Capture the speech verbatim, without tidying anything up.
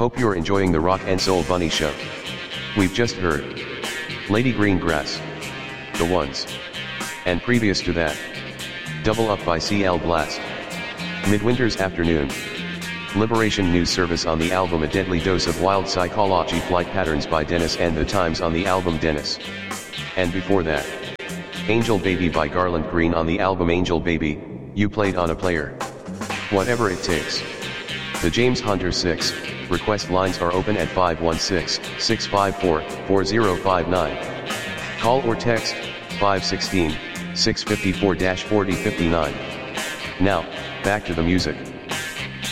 Hope you're enjoying the Rock and Soul Bunny Show. We've just heard Lady Greengrass, The Ones, and previous to that, Double Up by C L Blast, Midwinter's Afternoon, Liberation News Service on the album A Deadly Dose of Wild Psychology, Flight Patterns by Dennis and the Times on the album Dennis. And before that, Angel Baby by Garland Green on the album Angel Baby, You Played on a Player. Whatever It Takes. The James Hunter six, request lines are open at five one six, six five four, four zero five nine. Call or text, five one six, six five four, four zero five nine. Now, back to the music.